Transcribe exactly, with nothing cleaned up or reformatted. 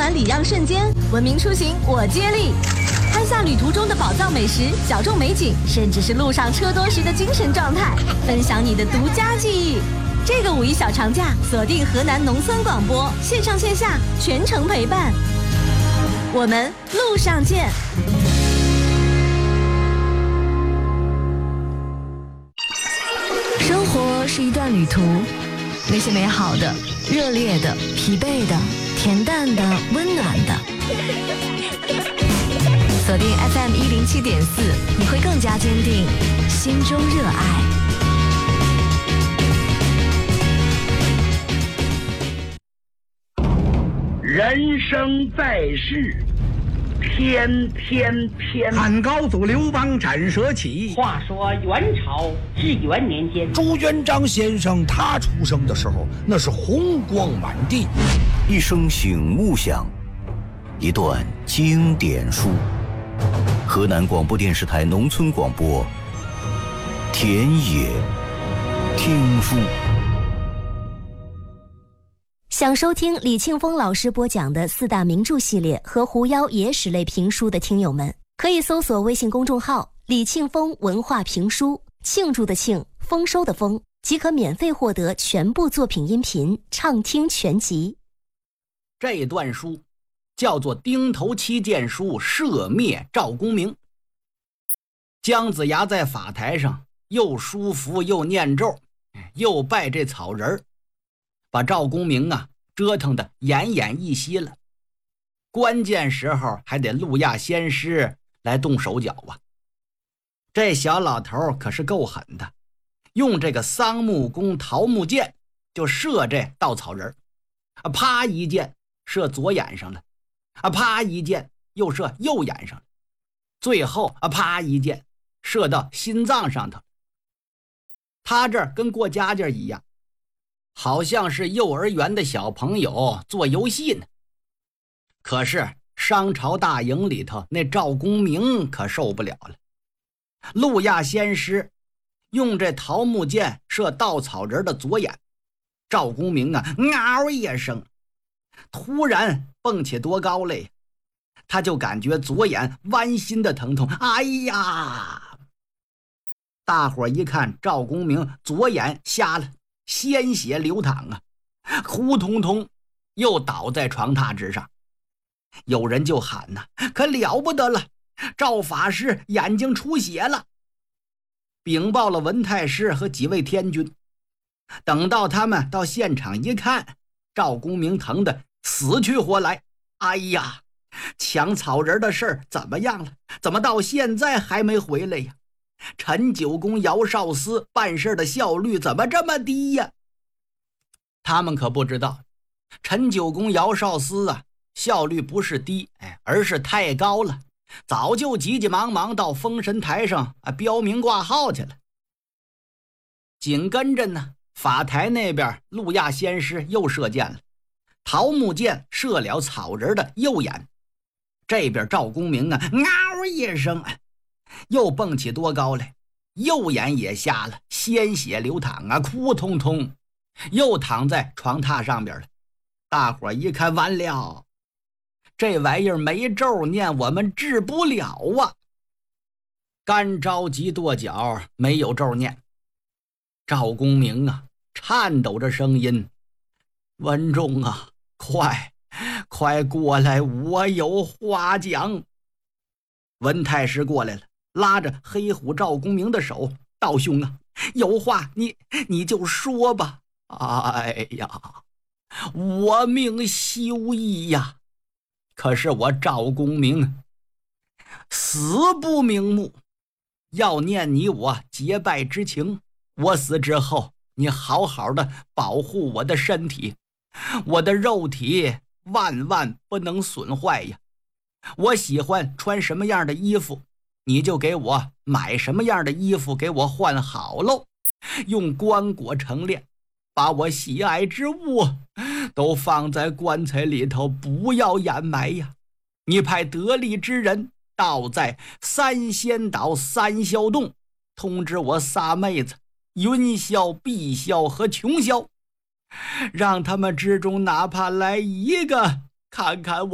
团礼让瞬间，文明出行我接力。拍下旅途中的宝藏美食、小众美景，甚至是路上车多时的精神状态，分享你的独家记忆。这个五一小长假，锁定河南农村广播，线上线下全程陪伴。我们路上见。生活是一段旅途，那些美好的、热烈的、疲惫的、恬淡的、温暖的。锁定 F M 一零七点四，你会更加坚定心中热爱。 人生在世，天天天。 汉高祖刘邦斩蛇起。 话说元朝至元年间， 朱元璋先生他出生的时候，那是红光满地。 一声醒悟响，一段经典书。河南广播电视台农村广播，田野听书。 想收听李庆峰老师播讲的四大名著系列和狐妖野史类评书的听友们，可以搜索微信公众号李庆峰文化评书，庆祝的庆，丰收的丰，即可免费获得全部作品音频畅听全集。 这段书叫做钉头七剑书射灭赵公明。姜子牙在法台上又书符又念咒，又拜这草人，把赵公明啊折腾得奄奄一息了。关键时候还得路亚仙师来动手脚啊。这小老头可是够狠的，用这个桑木弓桃木箭就射这稻草人，啊，啪一箭射左眼上了，啊，啪一箭又射右眼上了，最后啊，啪一箭射到心脏上头。他这跟过家家一样，好像是幼儿园的小朋友做游戏呢。可是商朝大营里头那赵公明可受不了了。路亚仙师用这桃木箭射稻草人的左眼，赵公明啊嗷一声，突然蹦起多高来，他就感觉左眼剜心的疼痛。哎呀！大伙一看赵公明左眼瞎了，鲜血流淌啊，呼通通又倒在床榻之上。有人就喊呐、啊，可了不得了，赵法师眼睛出血了。禀报了文太师和几位天君。等到他们到现场一看，赵公明疼得死去活来。哎呀，抢草人的事儿怎么样了？怎么到现在还没回来呀？陈九公姚少司办事的效率怎么这么低呀？他们可不知道，陈九公姚少司啊，效率不是低，哎，而是太高了，早就急急忙忙到封神台上啊标明挂号去了。紧跟着呢，法台那边路亚仙师又射箭了，桃木箭射了草人的右眼。这边赵公明啊嗷一声，又蹦起多高来，右眼也瞎了，鲜血流淌啊，哭通通又躺在床榻上边了。大伙一看，完了，这玩意儿没咒念，我们治不了啊。干着急跺脚，没有咒念。赵公明啊颤抖着声音，文仲啊，快快过来，我有话讲。文太师过来了，拉着黑虎赵公明的手，道兄啊，有话你你就说吧。哎呀，我命休矣呀！可是我赵公明死不瞑目，要念你我结拜之情。我死之后，你好好的保护我的身体，我的肉体万万不能损坏呀。我喜欢穿什么样的衣服，你就给我买什么样的衣服给我换好喽，用棺椁成殓，把我喜爱之物都放在棺材里头，不要掩埋呀。你派得力之人到在三仙岛三霄洞，通知我仨妹子云霄、碧霄和琼霄，让他们之中哪怕来一个看看我